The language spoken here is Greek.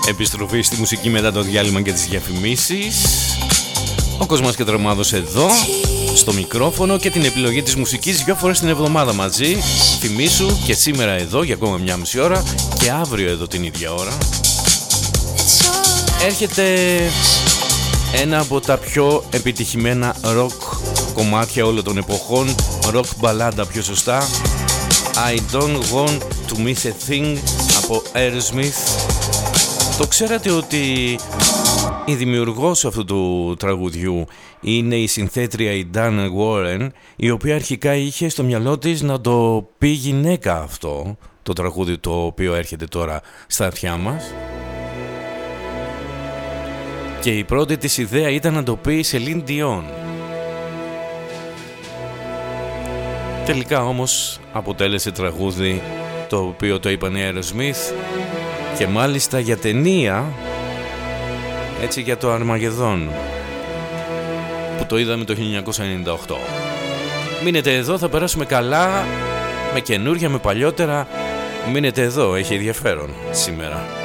Επιστροφή στη μουσική μετά το διάλειμμα και τις διαφημίσεις. Ο Κοσμάς και Τρομάδος εδώ στο μικρόφωνο και την επιλογή της μουσικής 2 φορές την εβδομάδα μαζί. Θυμήσου και σήμερα εδώ για ακόμα μια μισή ώρα και αύριο εδώ την ίδια ώρα. Έρχεται ένα από τα πιο επιτυχημένα ροκ κομμάτια όλων των εποχών, ροκ μπαλάντα πιο σωστά. I don't want to miss a thing από Aerosmith. Το ξέρατε ότι η δημιουργός αυτού του τραγουδιού είναι η συνθέτρια η Diane Warren, η οποία αρχικά είχε στο μυαλό της να το πει γυναίκα αυτό, το τραγούδι το οποίο έρχεται τώρα στα αυτιά μας. Και η πρώτη της ιδέα ήταν να το πει η Celine Dion. Τελικά όμως αποτέλεσε τραγούδι το οποίο το είπαν οι Aerosmith και μάλιστα για ταινία, έτσι, για το Αρμαγεδόν που το είδαμε το 1998. Μείνετε εδώ, θα περάσουμε καλά με καινούργια, με παλιότερα. Μείνετε εδώ, έχει ενδιαφέρον σήμερα.